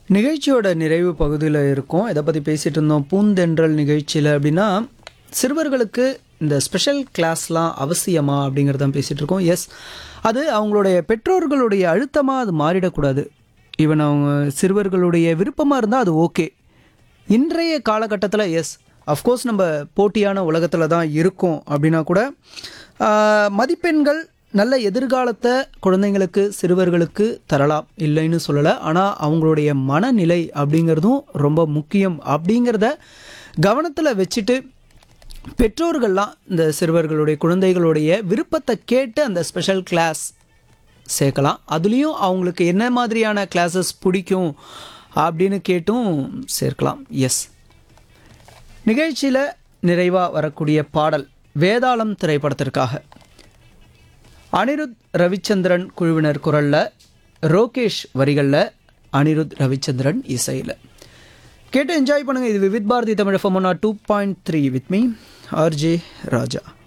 நிகழ்ச்சியோட நிறைவு பகுதியில் இருக்கும். இதை பற்றி பேசிகிட்டு இருந்தோம் பூந்தென்றல் நிகழ்ச்சியில். அப்படின்னா சிறுவர்களுக்கு இந்த ஸ்பெஷல் கிளாஸ்லாம் அவசியமா அப்படிங்கிறத தான் பேசிகிட்டு இருக்கோம். எஸ், அது அவங்களுடைய பெற்றோர்களுடைய அழுத்தமாக அது மாறிடக்கூடாது. ஈவன் அவங்க சிறுவர்களுடைய விருப்பமாக இருந்தால் அது ஓகே. இன்றைய காலகட்டத்தில் எஸ், அஃப்கோர்ஸ் நம்ம போட்டியான உலகத்தில் தான் இருக்கோம். அப்படின்னா கூட மதிப்பெண்கள் நல்ல எதிர்காலத்தை குழந்தைங்களுக்கு சிறுவர்களுக்கு தரலாம், இல்லைன்னு சொல்லலை. ஆனால் அவங்களுடைய மனநிலை அப்படிங்கிறதும் ரொம்ப முக்கியம். அப்படிங்கிறத கவனத்தில் வச்சுட்டு பெற்றோர்கள்லாம் இந்த சிறுவர்களுடைய குழந்தைகளுடைய விருப்பத்தை கேட்டு அந்த ஸ்பெஷல் கிளாஸ் சேர்க்கலாம். அதுலேயும் அவங்களுக்கு என்ன மாதிரியான கிளாஸஸ் பிடிக்கும் அப்படின்னு கேட்டும் சேர்க்கலாம். எஸ், நிகழ்ச்சியில் நிறைவாக வரக்கூடிய பாடல் வேதாளம் திரைப்படத்திற்காக அனிருத் ரவிச்சந்திரன் குழுவினர் குரலில், ரோகேஷ் வரிகளில், அனிருத் ரவிச்சந்திரன் இசையில் கேட்டு என்ஜாய் பண்ணுங்கள். இது Vividh Bharathi Tamil FM 2.3 with me RJ Raja.